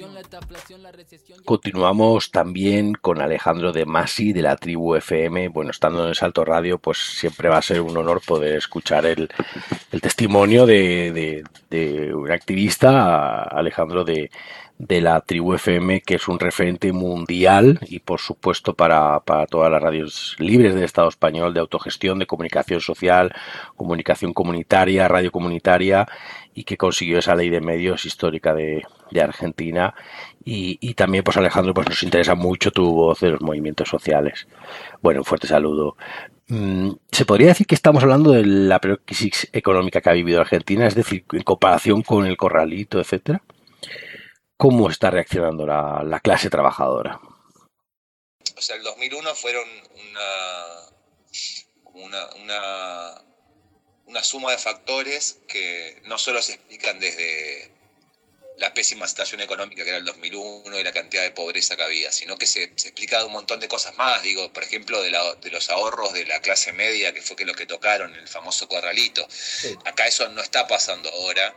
Continuamos también con Alejandro de Masi de la Tribu FM. Bueno, estando en el Salto Radio, pues siempre va a ser un honor poder escuchar el testimonio de un activista, Alejandro de la Tribu FM, que es un referente mundial y por supuesto para todas las radios libres del Estado español de autogestión, de comunicación social, comunicación comunitaria, radio comunitaria, y que consiguió esa ley de medios histórica de Argentina. Y también, pues Alejandro, pues nos interesa mucho tu voz de los movimientos sociales. Bueno, un fuerte saludo. ¿Se podría decir que estamos hablando de la peor crisis económica que ha vivido Argentina? Es decir, en comparación con el corralito, etcétera. ¿Cómo está reaccionando la clase trabajadora? O sea, el 2001 fueron una suma de factores que no solo se explican desde la pésima situación económica que era el 2001 y la cantidad de pobreza que había, sino que se explica de un montón de cosas más, digo, por ejemplo, de los ahorros de la clase media, que fue los que tocaron el famoso corralito. Sí. Acá eso no está pasando ahora,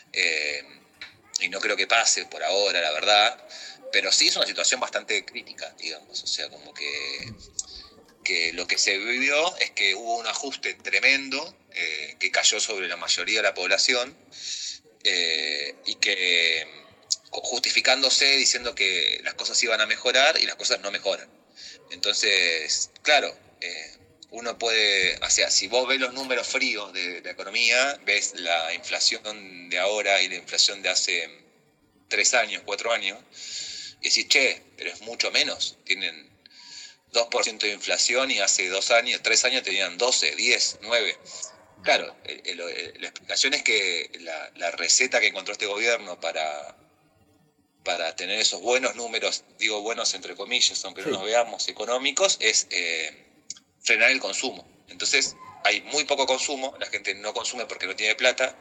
y no creo que pase por ahora, la verdad, pero sí es una situación bastante crítica, digamos, o sea, como que lo que se vivió es que hubo un ajuste tremendo que cayó sobre la mayoría de la población, y que justificándose diciendo que las cosas iban a mejorar y las cosas no mejoran. Entonces, claro, uno puede, o sea, si vos ves los números fríos de la economía, ves la inflación de ahora y la inflación de hace 3 años, 4 años, y decís, che, pero es mucho menos, tienen 2% de inflación y hace 2 años, 3 años tenían 12, 10, 9. Claro, la explicación es que la receta que encontró este gobierno para tener esos buenos números, digo buenos entre comillas, aunque no los veamos económicos, es frenar el consumo. Entonces hay muy poco consumo, la gente no consume porque no tiene plata,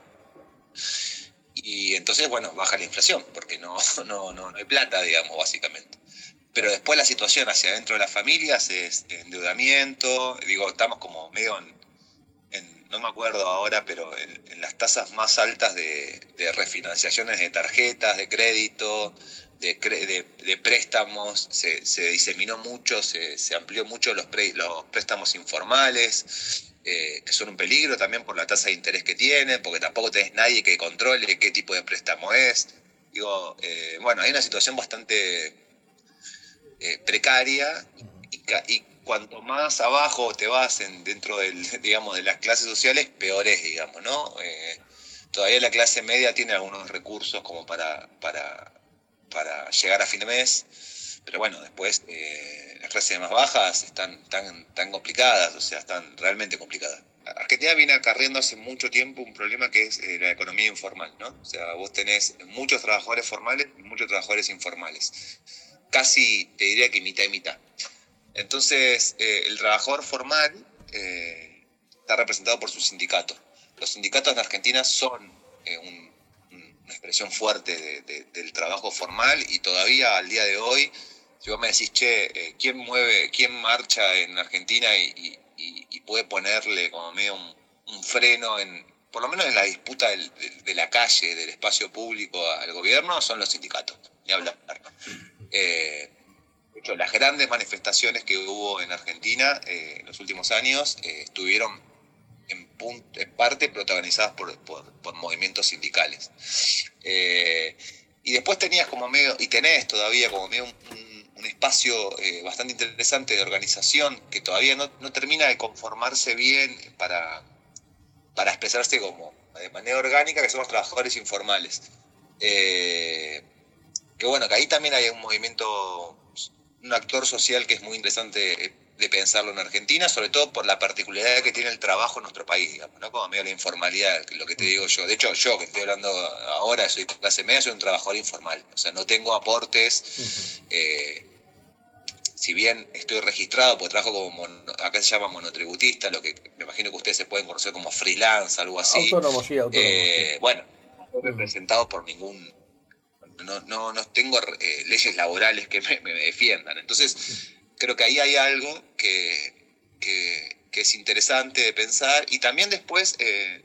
y entonces, bueno, baja la inflación, porque no hay plata, digamos, básicamente. Pero después la situación hacia adentro de las familias es endeudamiento, digo, estamos como medio no me acuerdo ahora, pero en las tasas más altas de refinanciaciones de tarjetas, de crédito, de préstamos, se diseminó mucho, se amplió mucho los préstamos informales, que son un peligro también por la tasa de interés que tienen, porque tampoco tenés nadie que controle qué tipo de préstamo es. Digo, bueno, hay una situación bastante precaria y cuanto más abajo te vas dentro digamos, de las clases sociales, peor es, digamos, ¿no? Todavía la clase media tiene algunos recursos como para llegar a fin de mes, pero bueno, después las clases más bajas están tan complicadas, o sea, están realmente complicadas. Argentina viene acarreando hace mucho tiempo un problema que es la economía informal, ¿no? O sea, vos tenés muchos trabajadores formales y muchos trabajadores informales. Casi te diría que mitad y mitad. Entonces, el trabajador formal está representado por su sindicato. Los sindicatos en Argentina son una expresión fuerte del trabajo formal, y todavía al día de hoy, si vos me decís, che, ¿quién marcha en Argentina y puede ponerle como medio un freno, por lo menos en la disputa de la calle, del espacio público al gobierno, son los sindicatos, ni hablar. De hecho, las grandes manifestaciones que hubo en Argentina en los últimos años estuvieron en parte protagonizadas por movimientos sindicales. Y después tenés todavía como medio un espacio bastante interesante de organización que todavía no termina de conformarse bien para expresarse como de manera orgánica, que son los trabajadores informales. Que bueno, que ahí también hay un movimiento, un actor social que es muy interesante de pensarlo en Argentina, sobre todo por la particularidad que tiene el trabajo en nuestro país, digamos, ¿no? Como medio la informalidad, lo que te digo yo. De hecho, yo que estoy hablando ahora, soy clase media, soy un trabajador informal. O sea, no tengo aportes. Si bien estoy registrado, pues trabajo como, acá se llama monotributista, lo que me imagino que ustedes se pueden conocer como freelance, algo así. Autónomo, sí, autónomo. Bueno, no estoy representado por ningún... No tengo leyes laborales que me defiendan. Entonces, creo que ahí hay algo que es interesante de pensar. Y también después,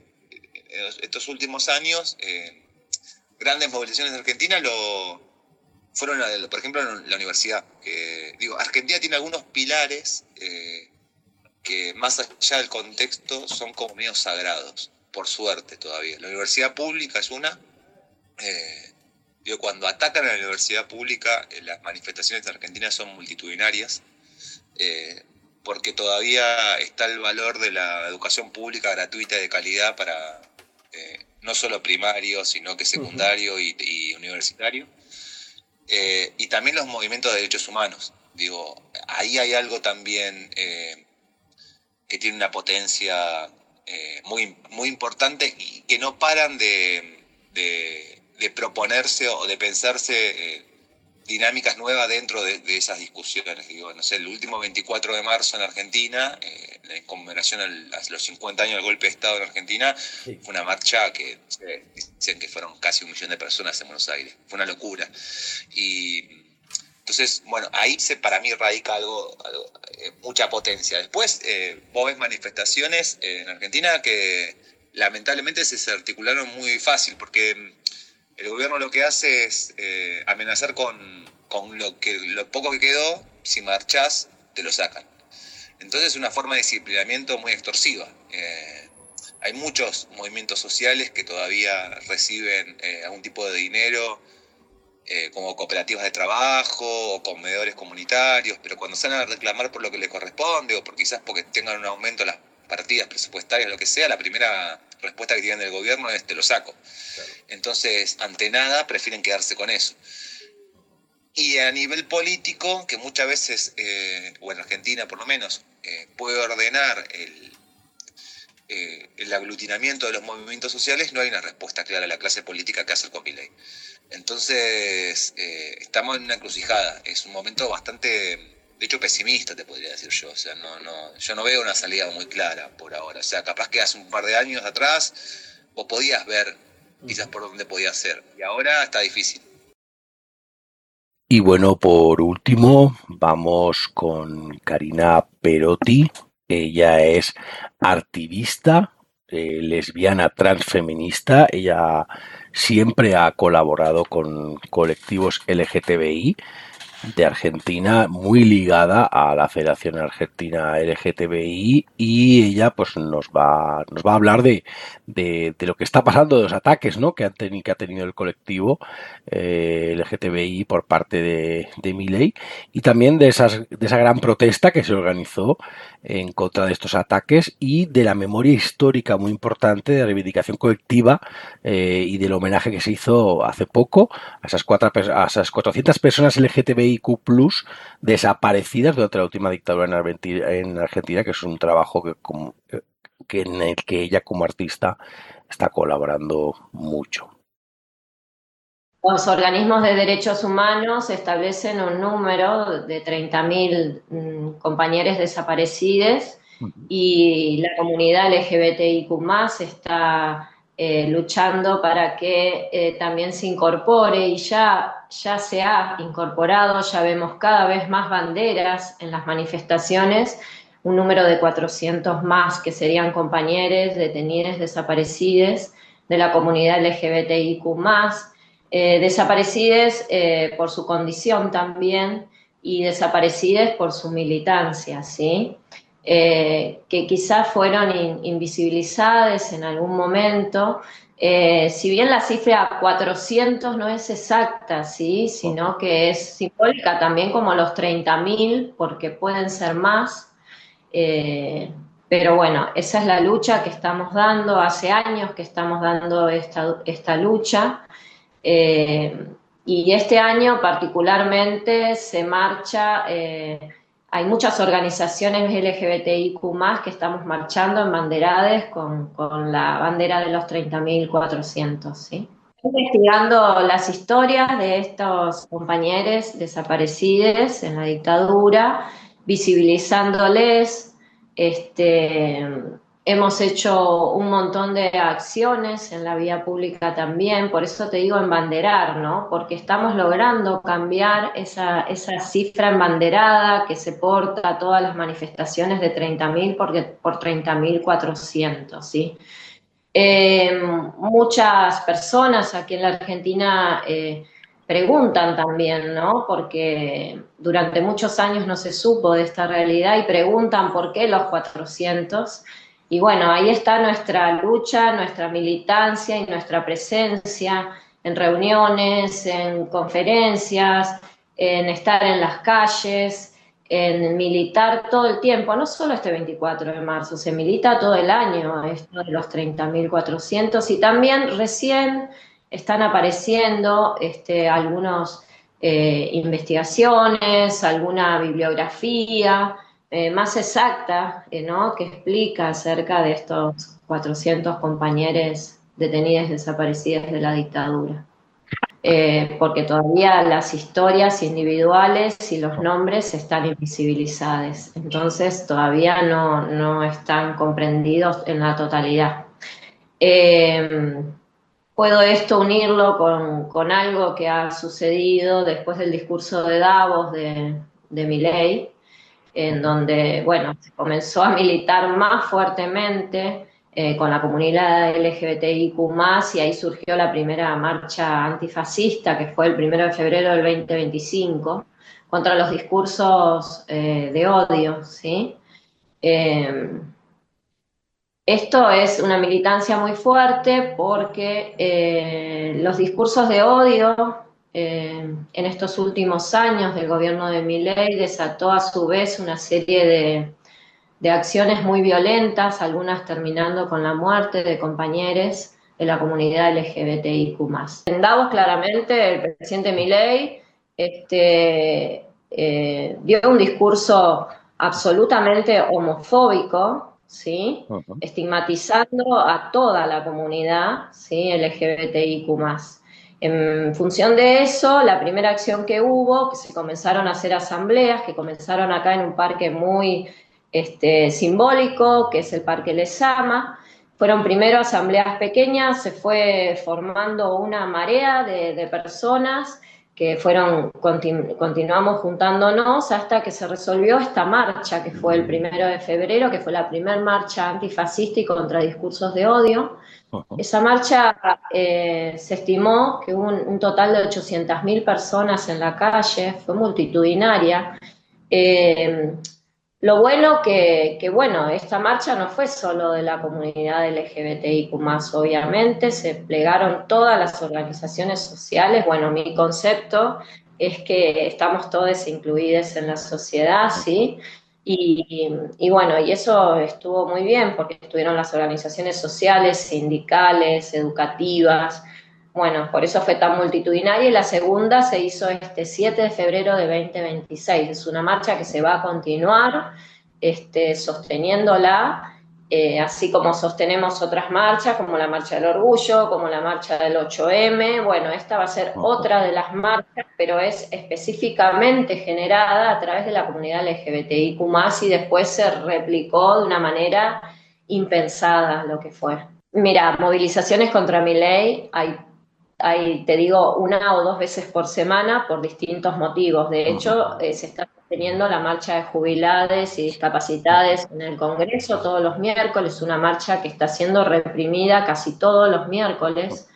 estos últimos años, grandes movilizaciones de Argentina fueron, por ejemplo, la universidad. Digo, Argentina tiene algunos pilares que más allá del contexto son como medio sagrados, por suerte todavía. La universidad pública es una. Digo, cuando atacan a la universidad pública, las manifestaciones de Argentina son multitudinarias, porque todavía está el valor de la educación pública gratuita y de calidad para no solo primario, sino que secundario y universitario. Y también los movimientos de derechos humanos. Digo, ahí hay algo también que tiene una potencia muy, muy importante y que no paran de proponerse o de pensarse dinámicas nuevas dentro de esas discusiones. Digo, no sé, el último 24 de marzo en Argentina, en conmemoración a los 50 años del golpe de Estado en Argentina, sí, fue una marcha que dicen que fueron casi 1 millón de personas en Buenos Aires. Fue una locura. Y entonces, bueno, ahí para mí radica algo mucha potencia. Después, vos ves manifestaciones en Argentina que lamentablemente se articularon muy fácil, porque el gobierno lo que hace es amenazar con lo poco que quedó. Si marchás, te lo sacan. Entonces es una forma de disciplinamiento muy extorsiva. Hay muchos movimientos sociales que todavía reciben algún tipo de dinero, como cooperativas de trabajo o comedores comunitarios, pero cuando salen a reclamar por lo que les corresponde o quizás porque tengan un aumento en las partidas presupuestarias, lo que sea, la primera respuesta que tienen del gobierno es te lo saco. Claro. Entonces, ante nada, prefieren quedarse con eso. Y a nivel político, que muchas veces, o en Argentina por lo menos, puede ordenar el aglutinamiento de los movimientos sociales, no hay una respuesta clara a la clase política que hace el Milei. Entonces, estamos en una encrucijada. Es un momento bastante, de hecho, pesimista, te podría decir yo. O sea, yo no veo una salida muy clara por ahora. O sea, capaz que hace un par de años atrás vos podías ver quizás por dónde podía ser. Y ahora está difícil. Y bueno, por último, vamos con Karina Perotti. Ella es activista, lesbiana, transfeminista. Ella siempre ha colaborado con colectivos LGTBI de Argentina, muy ligada a la Federación Argentina LGTBI, y ella pues nos va a hablar de lo que está pasando, de los ataques, ¿no?, que ha tenido el colectivo LGTBI por parte de Milei, y también de esa gran protesta que se organizó en contra de estos ataques y de la memoria histórica muy importante de la reivindicación colectiva y del homenaje que se hizo hace poco a esas 400 personas LGTBIQ+ desaparecidas durante la última dictadura en Argentina, que es un trabajo en el que ella como artista está colaborando mucho. Los organismos de derechos humanos establecen un número de 30.000 compañeros desaparecidos y la comunidad LGBTIQ+ está luchando para que también se incorpore, y ya se ha incorporado. Ya vemos cada vez más banderas en las manifestaciones, un número de 400 más que serían compañeros detenidos, desaparecidos de la comunidad LGBTIQ+, desaparecidos por su condición también y desaparecidos por su militancia, ¿sí? Que quizás fueron invisibilizadas en algún momento. Si bien la cifra 400 no es exacta, ¿sí?, sino que es simbólica también, como los 30.000, porque pueden ser más. Pero bueno, esa es la lucha que estamos dando. Hace años que estamos dando esta lucha. Y este año particularmente se marcha, hay muchas organizaciones LGBTIQ+ que estamos marchando en banderades con la bandera de los 30.400, ¿sí? Investigando las historias de estos compañeros desaparecidos en la dictadura, visibilizándoles. Hemos hecho un montón de acciones en la vía pública también, por eso te digo embanderar, ¿no? Porque estamos logrando cambiar esa cifra embanderada que se porta a todas las manifestaciones de 30.000 por 30.400, ¿sí? Muchas personas aquí en la Argentina preguntan también, ¿no? Porque durante muchos años no se supo de esta realidad y preguntan por qué los 400. Y bueno, ahí está nuestra lucha, nuestra militancia y nuestra presencia en reuniones, en conferencias, en estar en las calles, en militar todo el tiempo, no solo este 24 de marzo, se milita todo el año, esto de los 30.400, y también recién están apareciendo algunas investigaciones, alguna bibliografía más exacta, ¿no? Que explica acerca de estos 400 compañeros detenidos desaparecidos de la dictadura. Porque todavía las historias individuales y los nombres están invisibilizados, entonces todavía no están comprendidos en la totalidad. Puedo esto unirlo con algo que ha sucedido después del discurso de Davos de Milei, en donde, bueno, se comenzó a militar más fuertemente con la comunidad LGBTIQ+, y ahí surgió la primera marcha antifascista, que fue el 1 de febrero del 2025, contra los discursos de odio, ¿sí? Esto es una militancia muy fuerte porque los discursos de odio en estos últimos años del gobierno de Milei desató a su vez una serie de acciones muy violentas, algunas terminando con la muerte de compañeros de la comunidad LGBTIQ+. En Davos, claramente, el presidente Milei dio un discurso absolutamente homofóbico, ¿sí? Estigmatizando a toda la comunidad, ¿sí? LGBTIQ+. En función de eso, la primera acción que hubo, que se comenzaron a hacer asambleas, que comenzaron acá en un parque muy simbólico, que es el Parque Lezama. Fueron primero asambleas pequeñas, se fue formando una marea de personas que continuamos juntándonos hasta que se resolvió esta marcha, que fue el 1 de febrero, que fue la primera marcha antifascista y contra discursos de odio. Esa marcha se estimó que hubo un total de 800.000 personas en la calle, fue multitudinaria. Lo bueno bueno, esta marcha no fue solo de la comunidad LGBTIQ+, obviamente, se plegaron todas las organizaciones sociales. Bueno, mi concepto es que estamos todos incluidos en la sociedad, ¿sí? Y bueno, y eso estuvo muy bien porque estuvieron las organizaciones sociales, sindicales, educativas. Bueno, por eso fue tan multitudinaria, y la segunda se hizo este 7 de febrero de 2026. Es una marcha que se va a continuar sosteniéndola, así como sostenemos otras marchas, como la Marcha del Orgullo, como la Marcha del 8M. Bueno, esta va a ser otra de las marchas, pero es específicamente generada a través de la comunidad LGBTIQ+, y después se replicó de una manera impensada lo que fue. Mira, movilizaciones contra Milei hay, te digo, 1 o 2 veces por semana por distintos motivos. De hecho, se está teniendo la marcha de jubilados y discapacitados en el Congreso todos los miércoles, una marcha que está siendo reprimida casi todos los miércoles.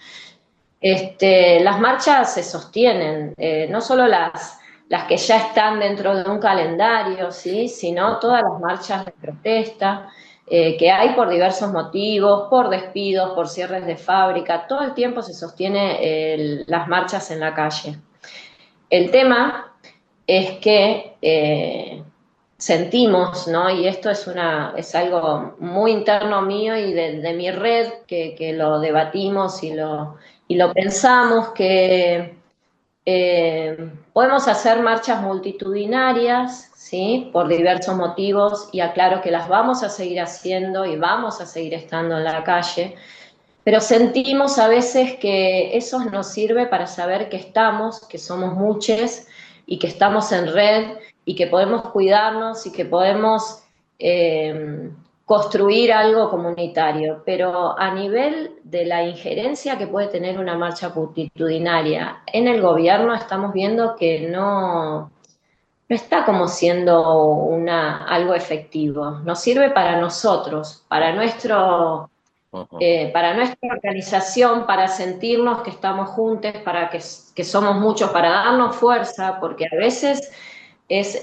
Las marchas se sostienen, no solo las que ya están dentro de un calendario, ¿sí? Sino todas las marchas de protesta que hay por diversos motivos, por despidos, por cierres de fábrica. Todo el tiempo se sostiene las marchas en la calle. El tema es que sentimos, ¿no? Y esto es algo muy interno mío y de mi red, que lo debatimos y lo pensamos, que podemos hacer marchas multitudinarias, ¿sí? Por diversos motivos, y aclaro que las vamos a seguir haciendo y vamos a seguir estando en la calle, pero sentimos a veces que eso nos sirve para saber que estamos, que somos muchos y que estamos en red y que podemos cuidarnos y que podemos construir algo comunitario. Pero a nivel de la injerencia que puede tener una marcha multitudinaria en el gobierno, estamos viendo que no está como siendo algo efectivo. Nos sirve para nosotros, para para nuestra organización, para sentirnos que estamos juntos, para que somos muchos, para darnos fuerza, porque a veces es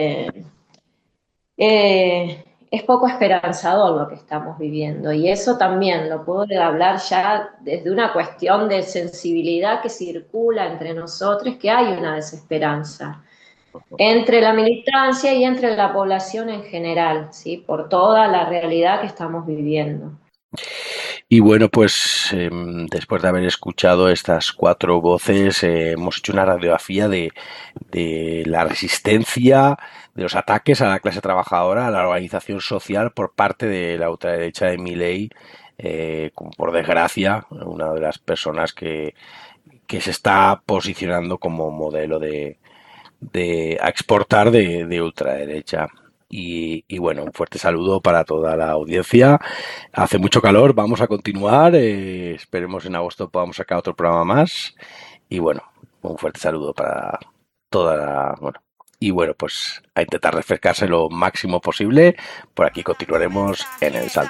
poco esperanzador lo que estamos viviendo, y eso también lo puedo hablar ya desde una cuestión de sensibilidad que circula entre nosotros, que hay una desesperanza entre la militancia y entre la población en general, ¿sí? Por toda la realidad que estamos viviendo. Y bueno, pues después de haber escuchado estas 4 voces, hemos hecho una radiografía de la resistencia, de los ataques a la clase trabajadora, a la organización social por parte de la ultraderecha de Milei, como por desgracia, una de las personas que se está posicionando como modelo a exportar de ultraderecha. Y bueno, un fuerte saludo para toda la audiencia. Hace mucho calor, vamos a continuar. Esperemos en agosto podamos sacar otro programa más. Y bueno, un fuerte saludo para toda la... Bueno, y bueno, pues a intentar refrescarse lo máximo posible. Por aquí continuaremos en el Salto.